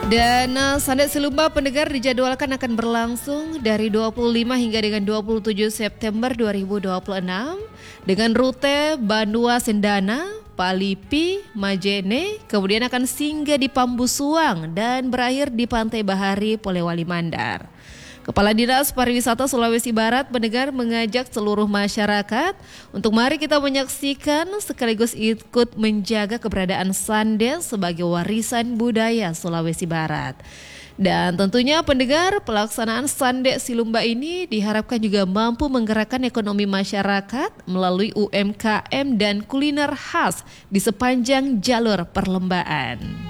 Dan Sandet Silumba pendengar dijadwalkan akan berlangsung dari 25 hingga dengan 27 September 2026 dengan rute Bandua Sendana, Palipi, Majene, kemudian akan singgah di Pambusuang dan berakhir di Pantai Bahari, Polewali Mandar. Kepala Dinas Pariwisata Sulawesi Barat mendengar mengajak seluruh masyarakat untuk mari kita menyaksikan sekaligus ikut menjaga keberadaan Sandet sebagai warisan budaya Sulawesi Barat. Dan tentunya pendengar, pelaksanaan Sandet Silumba ini diharapkan juga mampu menggerakkan ekonomi masyarakat melalui UMKM dan kuliner khas di sepanjang jalur perlombaan.